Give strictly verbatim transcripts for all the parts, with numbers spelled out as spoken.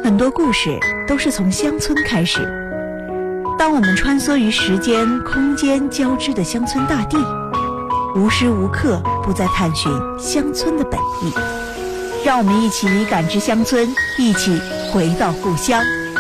很多故事都是从乡村开始。当我们穿梭于时间、空间交织的乡村大地，无时无刻不在探寻乡村的本意。让我们一起感知乡村，一起回到故乡。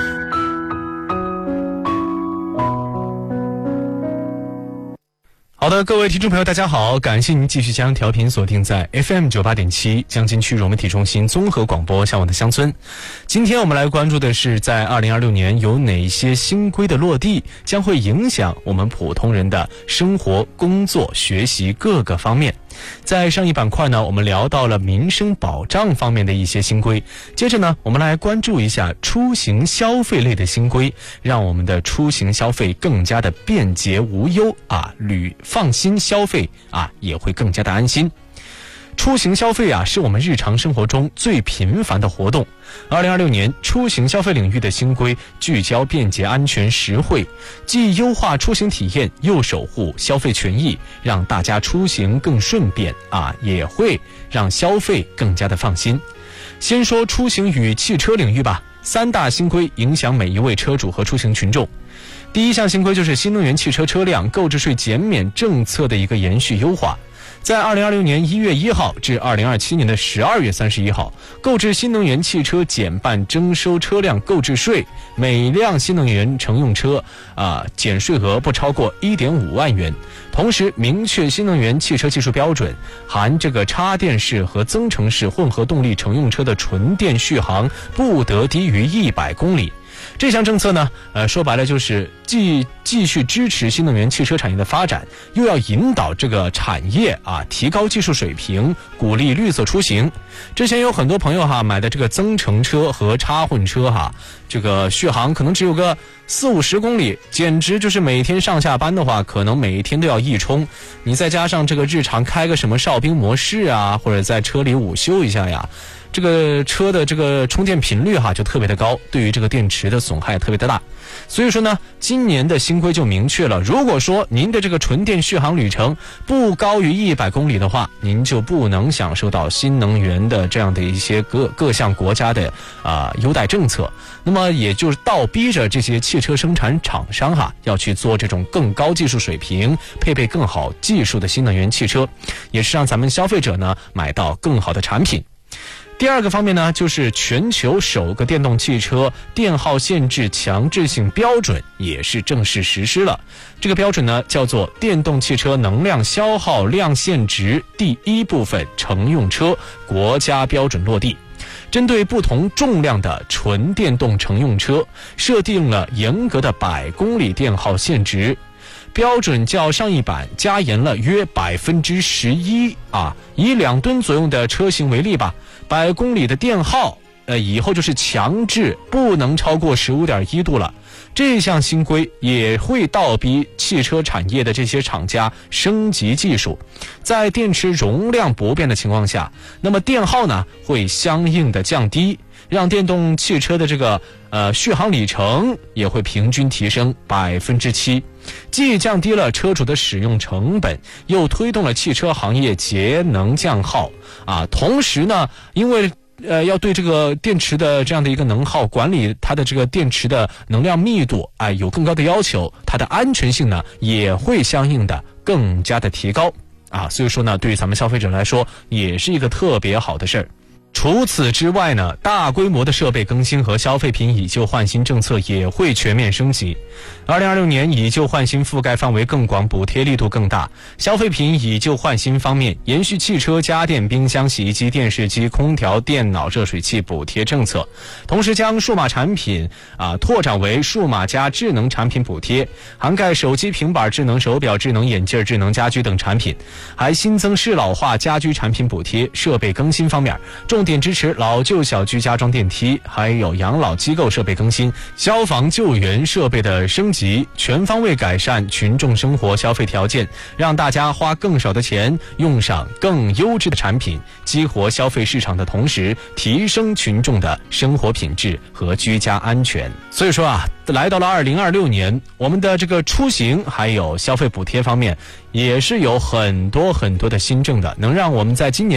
好的，各位听众朋友大家好，感谢您继续将调频锁定在 F M 九八点七 江津区融媒体中心综合广播向往的乡村。今天我们来关注的是在二零二六年有哪些新规的落地将会影响我们普通人的生活、工作、学习各个方面。在上一板块呢，我们聊到了民生保障方面的一些新规，接着呢我们来关注一下出行消费类的新规，让我们的出行消费更加的便捷无忧啊，旅放心消费啊也会更加的安心。出行消费啊，是我们日常生活中最频繁的活动。二零二六年出行消费领域的新规聚焦便捷、安全、实惠，既优化出行体验，又守护消费权益，让大家出行更顺便啊，也会让消费更加的放心。先说出行与汽车领域吧，三大新规影响每一位车主和出行群众。第一项新规就是新能源汽车车辆购置税减免政策的一个延续优化。在二零二六年一月一号至二零二七年的十二月三十一号，购置新能源汽车减半征收车辆购置税，每辆新能源乘用车啊减税额不超过 一点五万元。同时明确新能源汽车技术标准，含这个插电式和增程式混合动力乘用车的纯电续航不得低于一百公里。这项政策呢，呃，说白了就是既继续支持新能源汽车产业的发展，又要引导这个产业啊提高技术水平，鼓励绿色出行。之前有很多朋友哈买的这个增程车和插混车哈，这个续航可能只有个四五十公里，简直就是每天上下班的话，可能每天都要一充。你再加上这个日常开个什么哨兵模式啊，或者在车里午休一下呀。这个车的这个充电频率哈就特别的高，对于这个电池的损害特别的大。所以说呢，今年的新规就明确了，如果说您的这个纯电续航旅程不高于一百公里的话，您就不能享受到新能源的这样的一些各各项国家的啊、呃、优待政策。那么也就是倒逼着这些汽车生产厂商哈要去做这种更高技术水平、配备更好技术的新能源汽车，也是让咱们消费者呢买到更好的产品。第二个方面呢，就是全球首个电动汽车电耗限制强制性标准也是正式实施了。这个标准呢，叫做电动汽车能量消耗量限值第一部分乘用车国家标准落地。针对不同重量的纯电动乘用车，设定了严格的百公里电耗限值。标准较上一版加严了约百分之十一啊，以两吨左右的车型为例吧，百公里的电耗，呃，以后就是强制不能超过十五点一度了。这项新规也会倒逼汽车产业的这些厂家升级技术，在电池容量不变的情况下，那么电耗呢会相应的降低，让电动汽车的这个呃续航里程也会平均提升百分之七，既降低了车主的使用成本，又推动了汽车行业节能降耗啊。同时呢，因为呃，要对这个电池的这样的一个能耗管理，它的这个电池的能量密度，哎，有更高的要求，它的安全性呢也会相应的更加的提高啊。所以说呢，对于咱们消费者来说，也是一个特别好的事儿。除此之外呢，大规模的设备更新和消费品以旧换新政策也会全面升级。二零二六年以旧换新覆盖范围更广，补贴力度更大。消费品以旧换新方面，延续汽车、家电、冰箱、洗衣机、电视机、空调、电脑、热水器补贴政策，同时将数码产品啊拓展为数码加智能产品补贴，涵盖手机、平板、智能手表、智能眼镜、智能家居等产品，还新增适老化家居产品补贴。设备更新方面，重点支持老旧小区加装电梯，还有养老机构设备更新、消防救援设备的升级，全方位改善群众生活消费条件，让大家花更少的钱用上更优质的产品，激活消费市场的同时，提升群众的生活品质和居家安全。所以说啊，来到了二零二六年，我们的这个出行还有消费补贴方面，也是有很多很多的新政的，能让我们在今年